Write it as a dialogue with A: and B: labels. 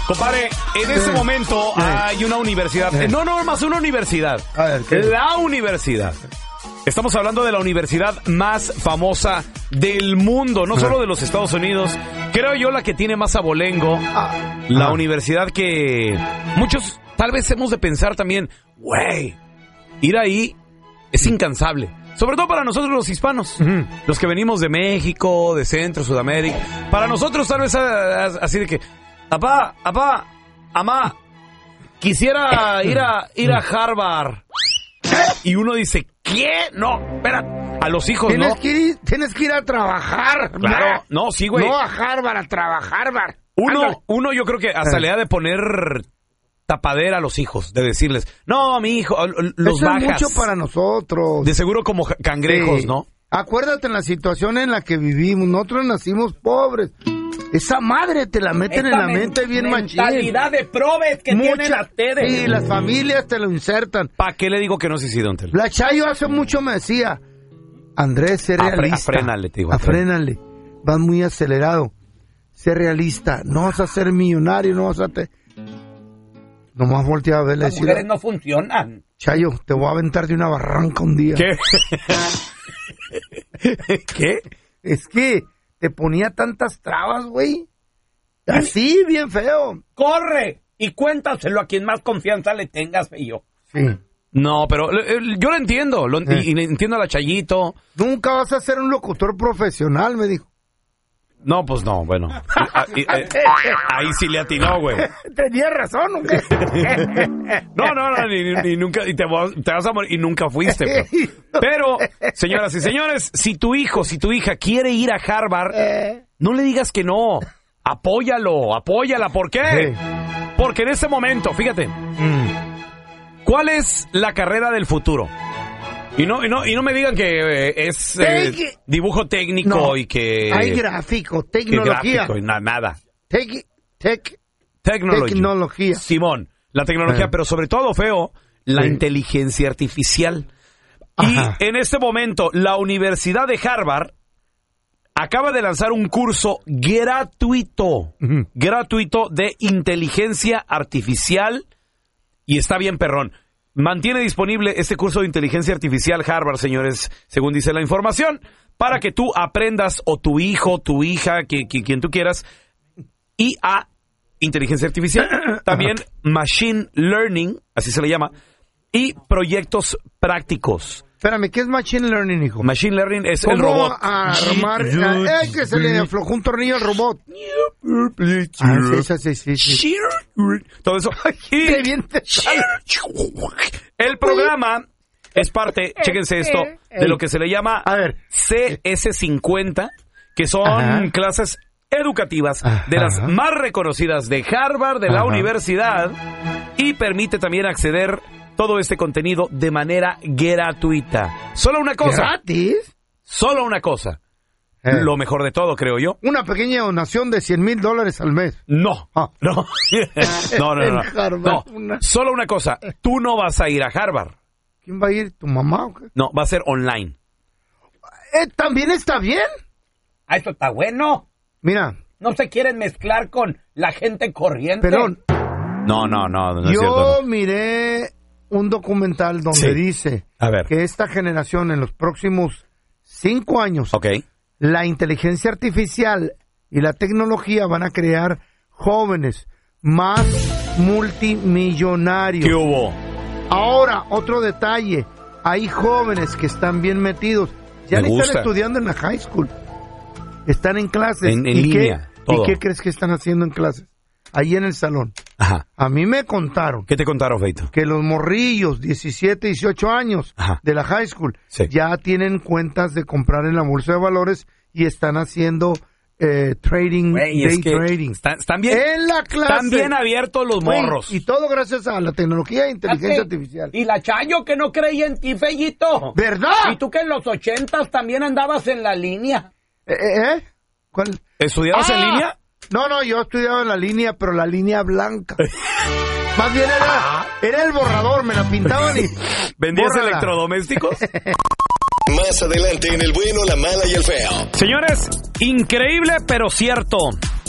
A: Compadre, en ese momento hay una universidad. No, más una universidad.
B: A ver, ¿qué?
A: La universidad. Estamos hablando de la universidad más famosa del mundo, no solo de los Estados Unidos. Creo yo la que tiene más abolengo. La universidad que muchos tal vez hemos de pensar también, güey, ir ahí es incansable. Sobre todo para nosotros los hispanos, los que venimos de México, de Centro, Sudamérica. Para nosotros tal vez así de que, apá, amá, quisiera ir a Harvard. Y uno dice, ¿qué? No, espera, a los hijos
B: tienes
A: no.
B: Tienes que ir a trabajar.
A: Claro, no, sí, güey.
B: No a Harvard, a trabajar.
A: Uno yo creo que hasta le ha de poner tapadera a los hijos, de decirles, no, mi hijo, los
B: eso
A: bajas.
B: Es mucho para nosotros.
A: De seguro como cangrejos,
B: sí.
A: ¿no?
B: Acuérdate en la situación en la que vivimos. Nosotros nacimos pobres. Esa madre te la meten en la mente bien machín.
C: Mentalidad de probes que tienen ustedes.
B: Sí, las familias te lo insertan.
A: ¿Para qué le digo que no sé si don Telo?
B: La Chayo hace mucho me decía, Andrés, sé realista.
A: Afrénale, te digo.
B: Afrénale. Vas muy acelerado. Sé realista. No vas a ser millonario, no vas a... Nomás volteaba a verle y
C: Las
B: decir,
C: mujeres no funcionan.
B: Chayo, te voy a aventar de una barranca un día.
A: ¿Qué? ¿Qué?
B: Es que te ponía tantas trabas, güey. Así, bien feo.
C: Corre y cuéntaselo a quien más confianza le tengas, yo.
B: Sí.
A: No, pero yo lo entiendo. Y entiendo a la Chayito.
B: Nunca vas a ser un locutor profesional, me dijo.
A: No, pues no, bueno. Ahí sí le atinó, güey.
B: Tenía razón, ¿o qué?
A: No, ni nunca, y te vas a morir, y nunca fuiste. Pero, señoras y señores, si tu hijo, si tu hija quiere ir a Harvard, no le digas que no. Apóyala. ¿Por qué? Porque en este momento, fíjate, ¿cuál es la carrera del futuro? Y no me digan que es dibujo técnico y que...
B: Hay gráfico, tecnología.
A: Gráfico, nada.
B: Tecnología.
A: Simón, la tecnología, pero sobre todo, feo, la inteligencia artificial. Ajá. Y en este momento, la Universidad de Harvard acaba de lanzar un curso gratuito de inteligencia artificial y está bien perrón. Mantiene disponible este curso de inteligencia artificial Harvard, señores, según dice la información, para que tú aprendas, o tu hijo, tu hija, quien tú quieras, y a inteligencia artificial, también machine learning, así se le llama, y proyectos prácticos.
B: Espérame, ¿qué es machine learning, hijo?
A: Machine learning es el robot.
B: Armar, que se le aflojó un tornillo al robot. Sí.
A: Todo eso. El programa es parte, chéquense esto, de lo que se le llama CS50, que son clases educativas de las más reconocidas de Harvard, de la universidad, y permite también acceder todo este contenido de manera gratuita. Solo una cosa.
B: ¿Gratis? Solo una cosa.
A: Lo mejor de todo, creo yo.
B: Una pequeña donación de $100,000 al mes.
A: No. No. Solo una cosa. Tú no vas a ir a Harvard.
B: ¿Quién va a ir? ¿Tu mamá o qué?
A: No, va a ser online.
B: ¿También está bien?
C: Eso está bueno.
B: Mira.
C: No se quieren mezclar con la gente corriente.
B: Perdón.
A: No es cierto.
B: Yo miré un documental donde dice que esta generación en los próximos 5 años, la inteligencia artificial y la tecnología van a crear jóvenes más multimillonarios.
A: ¿Qué hubo?
B: Ahora, otro detalle, hay jóvenes que están bien metidos, ya ni están estudiando en la high school, están en clases.
A: En línea.
B: ¿Y qué crees que están haciendo en clases? Ahí en el salón.
A: Ajá.
B: A mí me contaron.
A: ¿Qué te contaron, Feito?
B: Que los morrillos, 17, 18 años de la high school, ya tienen cuentas de comprar en la bolsa de valores y están haciendo trading, trading.
A: Están bien,
B: en la clase.
A: Están bien abiertos los morros.
B: Y todo gracias a la tecnología e inteligencia artificial.
C: Y la Chayo que no creía en ti, Fellito.
B: ¿Verdad?
C: Y tú que en los 80s también andabas en la línea.
B: ¿Cuál?
A: ¿Estudiabas en línea?
B: No, yo estudiaba en la línea, pero la línea blanca. Más bien era el borrador, me la pintaban y...
A: ¿Vendías electrodomésticos?
D: Más adelante en El Bueno, la Mala y el Feo.
A: Señores, increíble pero cierto.